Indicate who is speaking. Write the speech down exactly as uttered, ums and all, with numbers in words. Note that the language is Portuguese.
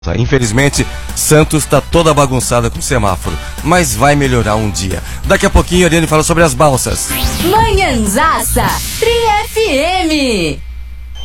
Speaker 1: Infelizmente, Santos está toda bagunçada com o semáforo, mas vai melhorar um dia. Daqui a pouquinho a Ariane fala sobre as balsas.
Speaker 2: Manhãzaça, Tri F M.